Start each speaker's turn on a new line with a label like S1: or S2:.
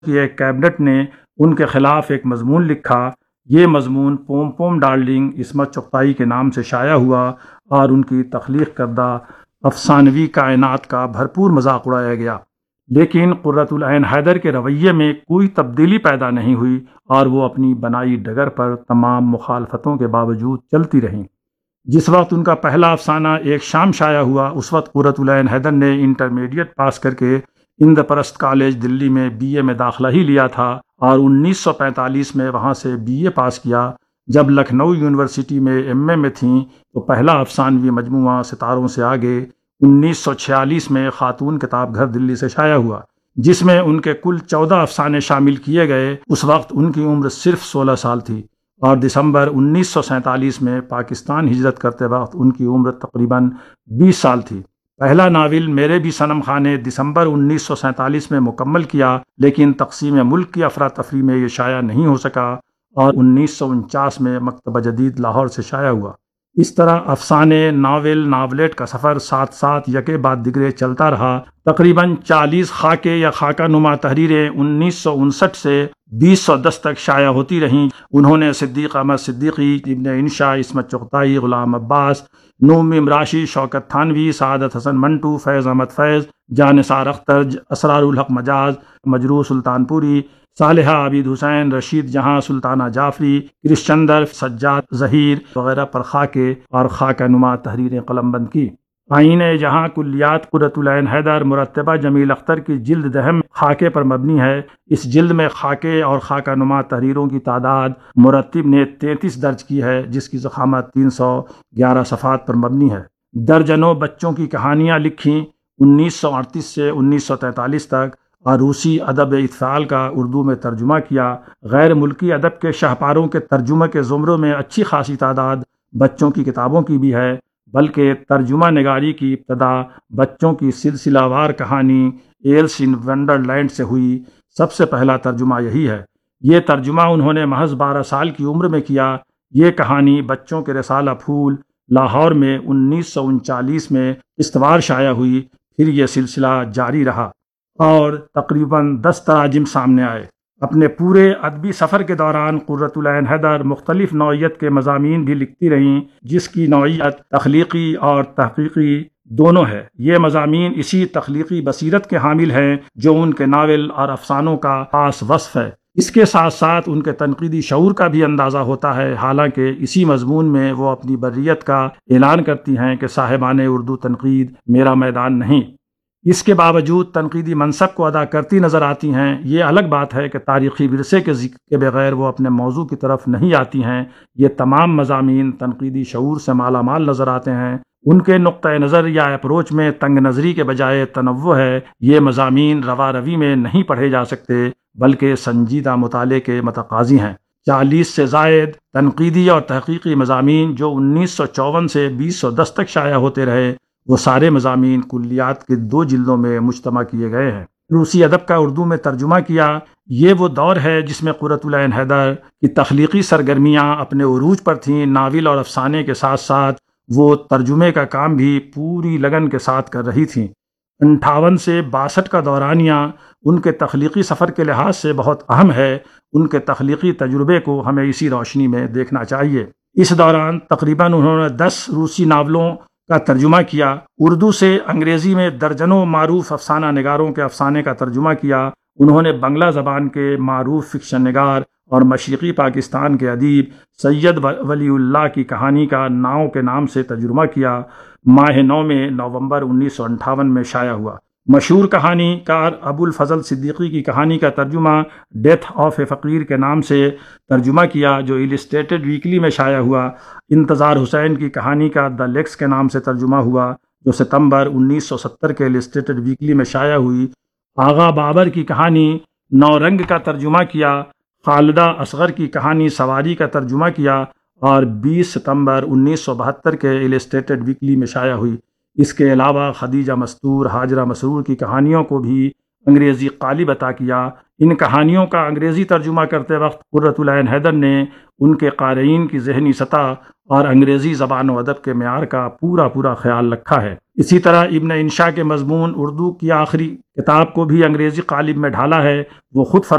S1: کی ایک کیبنٹ نے ان کے خلاف ایک مضمون لکھا۔ یہ مضمون پوم پوم ڈارلنگ عصمت چغتائی کے نام سے شائع ہوا اور ان کی تخلیق کردہ افسانوی کائنات کا بھرپور مذاق اڑایا گیا، لیکن قرۃ العین حیدر کے رویے میں کوئی تبدیلی پیدا نہیں ہوئی اور وہ اپنی بنائی ڈگر پر تمام مخالفتوں کے باوجود چلتی رہیں۔ جس وقت ان کا پہلا افسانہ ایک شام شائع ہوا، اس وقت قرۃ العین حیدر نے انٹرمیڈیٹ پاس کر کے اندرپرست کالج دلی میں BA میں داخلہ ہی لیا تھا اور 1945 میں وہاں سے BA پاس کیا۔ جب لکھنؤ یونیورسٹی میں MA میں تھیں تو پہلا افسانوی مجموعہ ستاروں سے آگے 1946 میں خاتون کتاب گھر دلی سے شائع ہوا، جس میں ان کے کل 14 افسانے شامل کیے گئے۔ اس وقت ان کی عمر صرف 16 سال تھی اور دسمبر 1947 میں پاکستان ہجرت کرتے وقت ان کی عمر تقریباً 20 سال تھی۔ پہلا ناول میرے بھی صنم خاں نے دسمبر 1947 میں مکمل کیا، لیکن تقسیم ملک کی افراتفری میں یہ شائع نہیں ہو سکا اور 1949 میں مکتبہ جدید لاہور سے شائع ہوا۔ اس طرح افسانے، ناول، ناولیٹ کا سفر ساتھ ساتھ یکے بعد دیگرے چلتا رہا۔ تقریباً 40 خاکے یا خاکہ نما تحریریں 1959 سے 2010 تک شائع ہوتی رہیں۔ انہوں نے صدیق احمد صدیقی، ابن انشا، عصمت چغتائی، غلام عباس، نعومی امراشی، شوکت تھانوی، سعادت حسن منٹو، فیض احمد فیض، جانثار اختر، اسرار الحق مجاز، مجروح سلطان پوری، صالحہ عابد حسین، رشید جہاں، سلطانہ جعفری، کرش چندر، سجاد ظہیر وغیرہ پر خاکے اور خاکہ نما تحریریں قلم بند کی۔ آئین جہاں کلیات قرۃ العین حیدر مرتبہ جمیل اختر کی جلد دہم خاکے پر مبنی ہے۔ اس جلد میں خاکے اور خاکہ نما تحریروں کی تعداد مرتب نے 33 درج کی ہے، جس کی ضخامت 311 صفحات پر مبنی ہے۔ درجنوں بچوں کی کہانیاں لکھیں 1938 سے 1943 تک، اور روسی ادب اطفال کا اردو میں ترجمہ کیا۔ غیر ملکی ادب کے شاہکاروں کے ترجمہ کے زمروں میں اچھی خاصی تعداد بچوں کی کتابوں کی بھی ہے، بلکہ ترجمہ نگاری کی ابتدا بچوں کی سلسلہ وار کہانی ایلس ان ونڈر لینڈ سے ہوئی۔ سب سے پہلا ترجمہ یہی ہے۔ یہ ترجمہ انہوں نے محض 12 سال کی عمر میں کیا۔ یہ کہانی بچوں کے رسالہ پھول لاہور میں 1939 میں قسطوار شائع ہوئی۔ پھر یہ سلسلہ جاری رہا اور تقریباً 10 تراجم سامنے آئے۔ اپنے پورے ادبی سفر کے دوران قرۃ العین حیدر مختلف نوعیت کے مضامین بھی لکھتی رہیں، جس کی نوعیت تخلیقی اور تحقیقی دونوں ہے۔ یہ مضامین اسی تخلیقی بصیرت کے حامل ہیں جو ان کے ناول اور افسانوں کا خاص وصف ہے۔ اس کے ساتھ ساتھ ان کے تنقیدی شعور کا بھی اندازہ ہوتا ہے، حالانکہ اسی مضمون میں وہ اپنی بریت کا اعلان کرتی ہیں کہ صاحبان اردو تنقید میرا میدان نہیں۔ اس کے باوجود تنقیدی منصب کو ادا کرتی نظر آتی ہیں۔ یہ الگ بات ہے کہ تاریخی ورثے کے ذکر کے بغیر وہ اپنے موضوع کی طرف نہیں آتی ہیں۔ یہ تمام مضامین تنقیدی شعور سے مالا مال نظر آتے ہیں۔ ان کے نقطۂ نظر یا اپروچ میں تنگ نظری کے بجائے تنوع ہے۔ یہ مضامین روا روی میں نہیں پڑھے جا سکتے، بلکہ سنجیدہ مطالعے کے متقاضی ہیں۔ 40 سے زائد تنقیدی اور تحقیقی مضامین جو 1954 سے 2010 تک شائع ہوتے رہے، وہ سارے مضامین کلیات کے 2 جلدوں میں مجتمع کیے گئے ہیں۔ روسی ادب کا اردو میں ترجمہ کیا۔ یہ وہ دور ہے جس میں قرۃ العین حیدر کی تخلیقی سرگرمیاں اپنے عروج پر تھیں۔ ناول اور افسانے کے ساتھ ساتھ وہ ترجمے کا کام بھی پوری لگن کے ساتھ کر رہی تھیں۔ 58 سے 62 کا دورانیہ ان کے تخلیقی سفر کے لحاظ سے بہت اہم ہے۔ ان کے تخلیقی تجربے کو ہمیں اسی روشنی میں دیکھنا چاہیے۔ اس دوران تقریباً انہوں نے 10 روسی ناولوں کا ترجمہ کیا۔ اردو سے انگریزی میں درجنوں معروف افسانہ نگاروں کے افسانے کا ترجمہ کیا۔ انہوں نے بنگلہ زبان کے معروف فکشن نگار اور مشرقی پاکستان کے ادیب سید ولی اللہ کی کہانی کا ناؤ کے نام سے ترجمہ کیا۔ ماہ نو میں نومبر 1958 میں شائع ہوا۔ مشہور کہانی کار ابو الفضل صدیقی کی کہانی کا ترجمہ ڈیتھ آف اے فقیر کے نام سے ترجمہ کیا، جو السٹریٹڈ ویکلی میں شائع ہوا۔ انتظار حسین کی کہانی کا دی لیکس کے نام سے ترجمہ ہوا، جو ستمبر 1970 کے السٹریٹڈ ویکلی میں شائع ہوئی۔ آغا بابر کی کہانی نورنگ کا ترجمہ کیا۔ خالدہ اصغر کی کہانی سواری کا ترجمہ کیا اور 20 ستمبر 1972 کے السٹریٹڈ ویکلی میں شائع ہوئی۔ اس کے علاوہ خدیجہ مستور، ہاجرہ مسرور کی کہانیوں کو بھی انگریزی قالب عطا کیا۔ ان کہانیوں کا انگریزی ترجمہ کرتے وقت قرۃ العین حیدر نے ان کے قارئین کی ذہنی سطح اور انگریزی زبان و ادب کے معیار کا پورا خیال رکھا ہے۔ اسی طرح ابن انشا کے مضمون اردو کی آخری کتاب کو بھی انگریزی قالب میں ڈھالا ہے۔ وہ خود